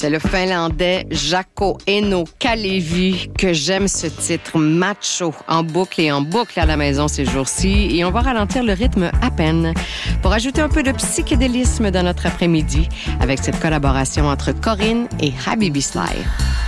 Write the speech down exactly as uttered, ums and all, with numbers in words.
C'est le Finlandais Jaakko Eino Kalevi que j'aime ce titre macho en boucle et en boucle à la maison ces jours-ci. Et on va ralentir le rythme à peine pour ajouter un peu de psychédélisme dans notre après-midi avec cette collaboration entre Corinne et Habibi Sly.